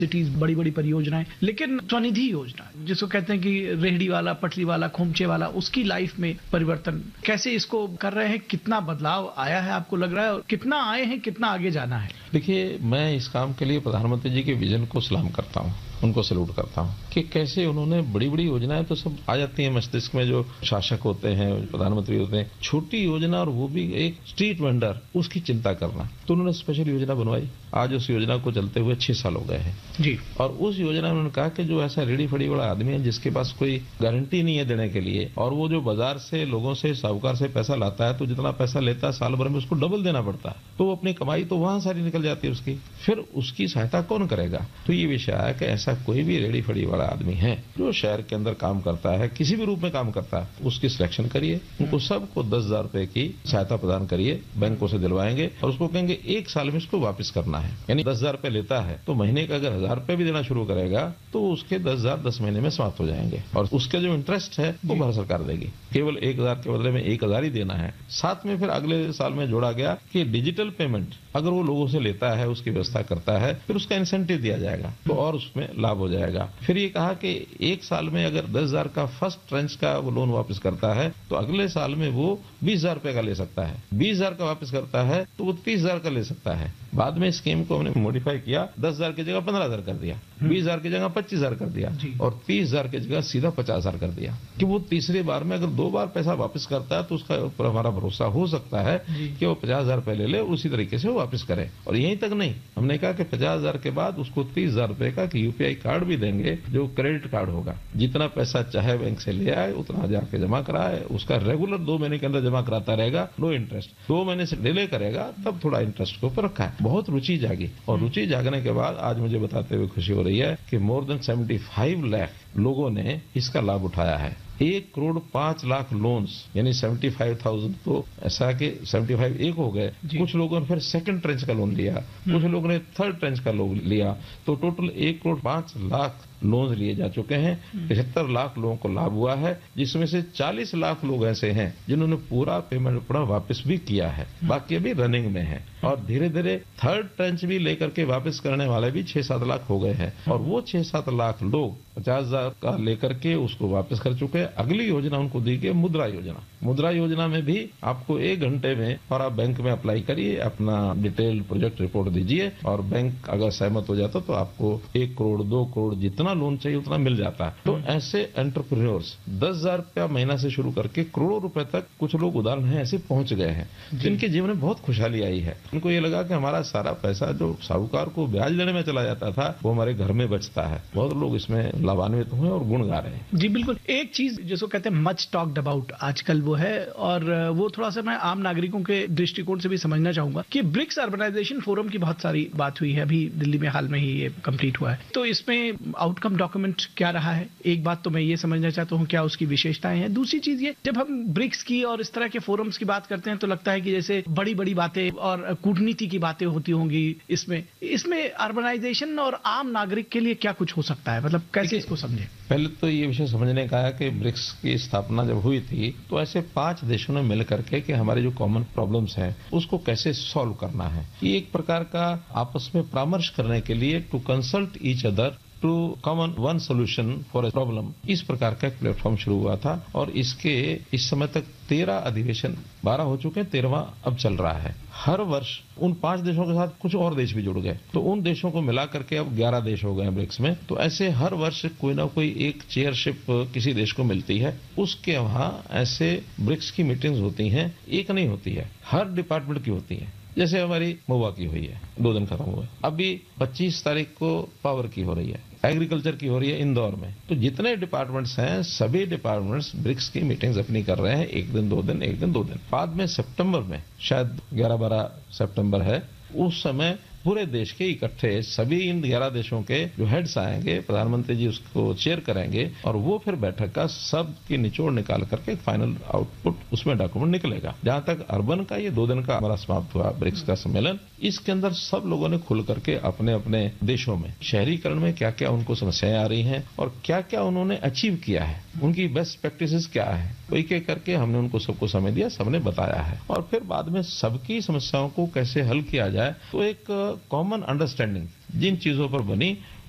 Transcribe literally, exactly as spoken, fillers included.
Cities, बड़ी बड़ी परियोजनाएं, लेकिन स्वनिधि योजना जिसको कहते हैं कि रेहड़ी वाला, पटरी वाला, खोमचे वाला, उसकी लाइफ में परिवर्तन कैसे इसको कर रहे हैं? कितना बदलाव आया है आपको लग रहा है, और कितना आए हैं, कितना आगे जाना है? देखिए, मैं इस काम के लिए प्रधानमंत्री जी के विजन को सलाम करता हूँ, उनको सैल्यूट करता हूँ कि कैसे उन्होंने बड़ी बड़ी योजनाएं तो सब आ जाती हैं मस्तिष्क में, जो शासक होते हैं, प्रधानमंत्री होते हैं, छोटी योजना और वो भी एक स्ट्रीट वेंडर, उसकी चिंता करना। तो उन्होंने स्पेशल योजना बनवाई। आज उस योजना को चलते हुए छह साल हो गए हैं जी। और उस योजना में उन्होंने कहा कि जो ऐसा रेडी फड़ी वाला आदमी है जिसके पास कोई गारंटी नहीं है देने के लिए, और वो जो बाजार से, लोगों से, साहूकार से पैसा लाता है, तो जितना पैसा लेता है साल भर में उसको डबल देना पड़ता है, तो वो अपनी कमाई तो वहां सारी निकल जाती है उसकी। फिर उसकी सहायता कौन करेगा? तो ये विषय है कि ऐसा कोई भी रेडी फड़ी वाला आदमी है जो शहर के अंदर काम करता है, किसी भी रूप में काम करता है, उसकी सिलेक्शन करिए, उनको सबको दस हजार रुपए की सहायता प्रदान करिए, बैंकों से दिलवाएंगे और उसको कहेंगे एक साल में इसको वापस करना है। यानी दस हजार रुपए लेता है तो महीने का अगर हजार रुपए भी देना शुरू करेगा तो उसके दस हजार दस महीने में समाप्त हो जाएंगे, और उसके जो इंटरेस्ट है वो भारत सरकार देगी। केवल एक हजार के बदले में एक हजार ही देना है। साथ में फिर अगले साल में जोड़ा गया कि डिजिटल पेमेंट अगर वो लोगों से लेता है, उसकी व्यवस्था करता है, फिर उसका इंसेंटिव दिया जाएगा तो और उसमें लाभ हो जाएगा। फिर ये कहा कि एक साल में अगर दस हजार का फर्स्ट ट्रेंच का वो लोन वापस करता है तो अगले साल में वो बीस हजार रुपए का ले सकता है। बीस हजार का वापस करता है तो वो तीस हजार का ले सकता है। बाद में स्कीम को हमने मॉडिफाई किया, दस हजार की जगह पंद्रह हजार कर दिया, बीस हजार की जगह पच्चीस हजार कर दिया और तीस हजार की जगह सीधा पचास हजार कर दिया कि वो तीसरी बार में अगर दो बार पैसा वापस करता है तो उसका ऊपर हमारा भरोसा हो सकता है कि वो पचास हजार रुपए ले ले, उसी तरीके से वो वापस करे। और यहीं तक नहीं, हमने कहा कि पचास हजार के बाद उसको तीस हजार रुपए का यूपीआई कार्ड भी देंगे जो क्रेडिट कार्ड होगा। जितना पैसा चाहे बैंक से ले आए उतना जाके जमा कराए, उसका रेगुलर दो महीने के अंदर जमा कराता रहेगा, नो इंटरेस्ट। दो महीने से डिले करेगा तब थोड़ा इंटरेस्ट के ऊपर रखा है। बहुत रुचि जागी, और रुचि जागने के बाद आज मुझे बताते हुए खुशी हो रही है कि more than seventy five lakh लोगों ने इसका लाभ उठाया है। एक करोड़ पांच लाख लोन्स, यानी सेवेंटी फाइव थाउजेंड, तो ऐसा कि सेवेंटी फाइव एक हो गए। कुछ लोगों ने फिर सेकंड ट्रेंच का लोन लिया, कुछ लोगों ने थर्ड ट्रेंच का लोन लिया, तो टोटल एक करोड़ पांच लाख लोन लिए जा चुके हैं। पचहत्तर लाख लोगों को लाभ हुआ है, जिसमें से चालीस लाख लोग ऐसे हैं जिन्होंने पूरा पेमेंट अपना वापस भी किया है, बाकी अभी रनिंग में है। और धीरे धीरे थर्ड ट्रेंच भी लेकर के वापस करने वाले भी छह सात लाख हो गए हैं, और वो छह सात लाख लोग पचास हजार का लेकर के उसको वापस कर चुके हैं। अगली योजना उनको दी गई मुद्रा योजना। मुद्रा योजना में भी आपको एक घंटे में, और आप बैंक में अप्लाई करिए, अपना डिटेल प्रोजेक्ट रिपोर्ट दीजिए, और बैंक अगर सहमत हो जाता तो आपको एक करोड़ दो करोड़ जितना लोन चाहिए उतना मिल जाता है। तो ऐसे एंटरप्रेन्योर्स दस हजार रुपया महीना से शुरू करके करोड़ों रुपए तक कुछ लोग उदाहरण हैं ऐसे पहुंच गए हैं, जिनके जीवन में बहुत खुशहाली आई है। उनको ये लगा कि हमारा सारा पैसा जो साहूकार को ब्याज देने में चला जाता था वो हमारे घर में बचता है। बहुत लोग इसमें लाभान्वित हुए और गुण गा रहे हैं। जी बिल्कुल। एक चीज जिसको कहते हैं मच टॉक्ड अबाउट आजकल वो है, और वो थोड़ा सा मैं आम नागरिकों के दृष्टिकोण से भी समझना चाहूंगा कि ब्रिक्स अर्बनाइजेशन फोरम की बहुत सारी बात हुई है, अभी दिल्ली में हाल में ही ये कंप्लीट हुआ है। तो इसमें आउटकम डॉक्यूमेंट क्या रहा है? एक बात तो मैं ये समझना चाहता हूँ, क्या उसकी विशेषताएं हैं? दूसरी चीज ये, जब हम ब्रिक्स की और इस तरह के फोरम्स की बात करते हैं तो लगता है कि जैसे बड़ी बड़ी बातें और कूटनीति की बातें होती होंगी। इसमें इसमें अर्बनाइजेशन और आम नागरिक के लिए क्या कुछ हो सकता है? मतलब कैसे इसको समझे? पहले तो ये विषय समझने का है कि ब्रिक्स की स्थापना जब हुई थी तो ऐसे पांच देशों ने मिल करके कि हमारे जो कॉमन प्रॉब्लम्स हैं उसको कैसे सॉल्व करना है, ये एक प्रकार का आपस में परामर्श करने के लिए, to consult each other two common one solution for a problem, इस प्रकार का एक प्लेटफॉर्म शुरू हुआ था। और इसके इस समय तक तेरह अधिवेशन, बारह हो चुके हैं, तेरहवां अब चल रहा है। हर वर्ष उन पांच देशों के साथ कुछ और देश भी जुड़ गए, तो उन देशों को मिला करके अब ग्यारह देश हो गए हैं ब्रिक्स में। तो ऐसे हर वर्ष कोई ना कोई एक चेयरशिप किसी देश को मिलती है, उसके वहां ऐसे ब्रिक्स की मीटिंग्स होती हैं। एक नहीं होती है, हर डिपार्टमेंट की होती है। जैसे हमारी महुआ की हुई है, दो दिन खत्म हुए। अभी पच्चीस तारीख को पावर की हो रही है, एग्रीकल्चर की हो रही है इंदौर में। तो जितने डिपार्टमेंट्स हैं सभी डिपार्टमेंट्स ब्रिक्स की मीटिंग्स अपनी कर रहे हैं, एक दिन दो दिन एक दिन दो दिन। बाद में सितंबर में, शायद ग्यारह बारह सितंबर है, उस समय पूरे देश के इकट्ठे सभी इन ग्यारह देशों के जो हेड्स आएंगे, प्रधानमंत्री जी उसको चेयर करेंगे, और वो फिर बैठक का सब की निचोड़ निकाल करके फाइनल आउटपुट उसमें डॉक्यूमेंट निकलेगा। जहां तक अर्बन का ये दो दिन का हमारा समाप्त हुआ ब्रिक्स का सम्मेलन, इसके अंदर सब लोगों ने खुल करके अपने अपने देशों में शहरीकरण में क्या क्या उनको समस्याएं आ रही हैं और क्या क्या उन्होंने अचीव किया है, उनकी बेस्ट प्रैक्टिसेस क्या है, तो एक एक करके हमने उनको सबको समय दिया, सबने बताया है। और फिर बाद में सबकी समस्याओं को कैसे हल किया जाए, तो एक कॉमन अंडरस्टैंडिंग जिन चीजों पर बनी